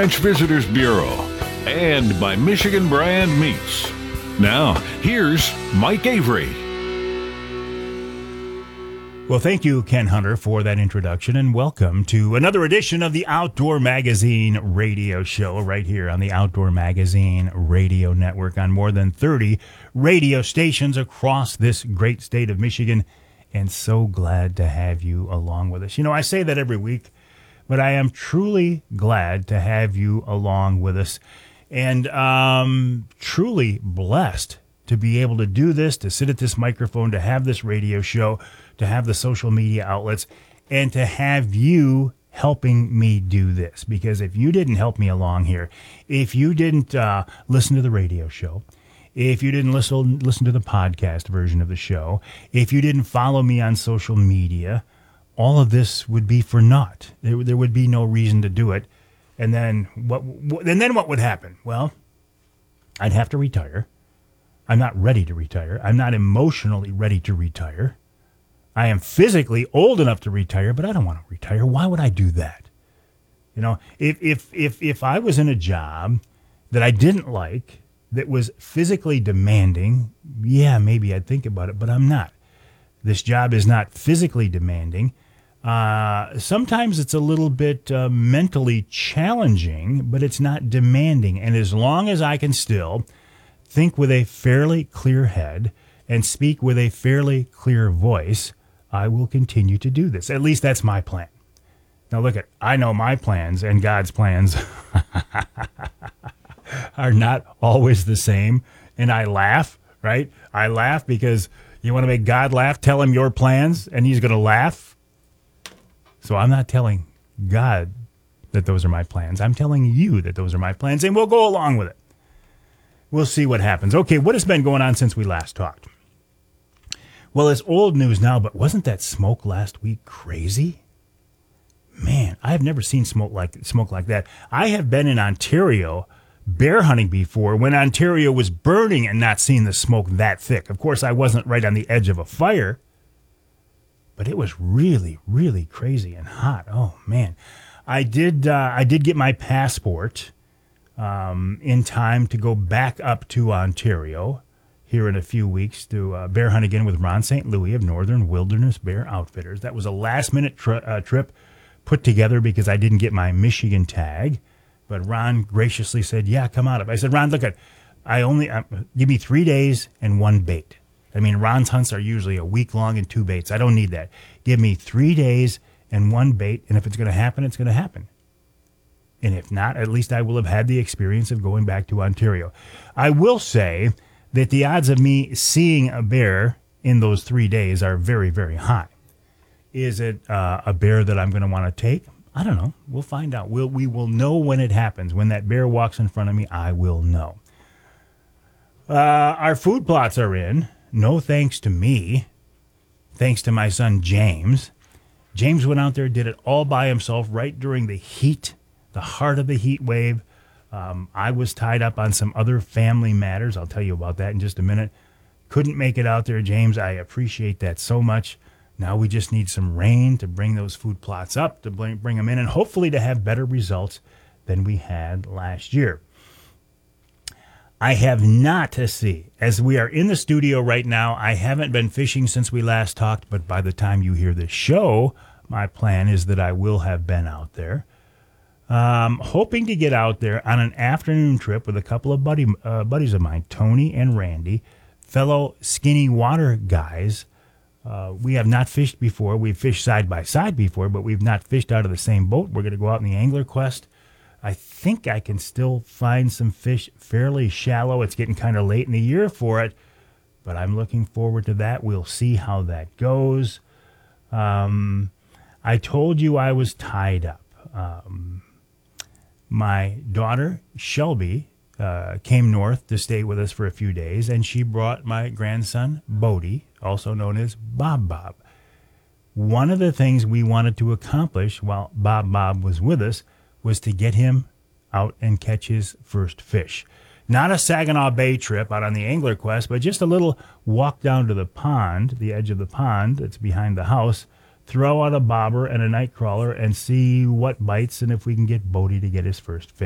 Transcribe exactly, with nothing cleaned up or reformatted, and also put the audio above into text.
Ranch Visitors Bureau and by Michigan Brand Meats. Now, here's Mike Avery. Well, thank you, Ken Hunter, for that introduction, and welcome to another edition of the Outdoor Magazine radio show right here on the Outdoor Magazine radio network on more than thirty radio stations across this great state of Michigan, and so glad to have you along with us. You know, I say that every week, but I am truly glad to have you along with us, and um, truly blessed to be able to do this, to sit at this microphone, to have this radio show, to have the social media outlets, and to have you helping me do this. Because if you didn't help me along here, if you didn't uh, listen to the radio show, if you didn't listen, listen to the podcast version of the show, if you didn't follow me on social media, all of this would be for naught. There, there would be no reason to do it. And then what, what? And then what would happen? Well, I'd have to retire. I'm not ready to retire. I'm not emotionally ready to retire. I am physically old enough to retire, but I don't want to retire. Why would I do that? You know, if if if if I was in a job that I didn't like, that was physically demanding, yeah, maybe I'd think about it, but I'm not. This job is not physically demanding. Uh, sometimes it's a little bit uh, mentally challenging, but it's not demanding. And as long as I can still think with a fairly clear head and speak with a fairly clear voice, I will continue to do this. At least that's my plan. Now look at, I know my plans and God's plans are not always the same. And I laugh, right? I laugh because you want to make God laugh, tell him your plans and he's going to laugh. So I'm not telling God that those are my plans. I'm telling you that those are my plans, and we'll go along with it. We'll see what happens. Okay, what has been going on since we last talked? Well, it's old news now, but wasn't that smoke last week crazy? Man, I've never seen smoke like smoke like that. I have been in Ontario bear hunting before when Ontario was burning and not seeing the smoke that thick. Of course, I wasn't right on the edge of a fire, but it was really, really crazy and hot. Oh, man. I did, uh, I did get my passport Um, in time to go back up to Ontario here in a few weeks to uh, bear hunt again with Ron Saint Louis of Northern Wilderness Bear Outfitters. That was a last-minute tri- uh, trip put together because I didn't get my Michigan tag, but Ron graciously said, yeah, come on up. I said, Ron, look, at, I only uh, give me three days and one bait. I mean, Ron's hunts are usually a week long and two baits. I don't need that. Give me three days and one bait, and if it's going to happen, it's going to happen. And if not, at least I will have had the experience of going back to Ontario. I will say that the odds of me seeing a bear in those three days are very, very high. Is it uh, a bear that I'm going to want to take? I don't know. We'll find out. We'll, we will know when it happens. When that bear walks in front of me, I will know. Uh, our food plots are in. No thanks to me. Thanks to my son, James. James went out there, did it all by himself right during the heat the heart of the heat wave. Um, I was tied up on some other family matters. I'll tell you about that in just a minute. Couldn't make it out there, James. I appreciate that so much. Now we just need some rain to bring those food plots up, to bring, bring them in, and hopefully to have better results than we had last year. I have not, to see, as we are in the studio right now, I haven't been fishing since we last talked, but by the time you hear this show, my plan is that I will have been out there. Um, hoping to get out there on an afternoon trip with a couple of buddy, uh, buddies of mine, Tony and Randy, fellow skinny water guys. Uh, we have not fished before. We've fished side by side before, but we've not fished out of the same boat. We're going to go out in the Angler Quest. I think I can still find some fish fairly shallow. It's getting kind of late in the year for it, but I'm looking forward to that. We'll see how that goes. Um, I told you I was tied up. Um, My daughter, Shelby, uh, came north to stay with us for a few days, and she brought my grandson, Bodie, also known as Bob Bob. One of the things we wanted to accomplish while Bob Bob was with us was to get him out and catch his first fish. Not a Saginaw Bay trip out on the Angler Quest, but just a little walk down to the pond, the edge of the pond that's behind the house, throw out a bobber and a night crawler and see what bites and if we can get Bodie to get his first fish.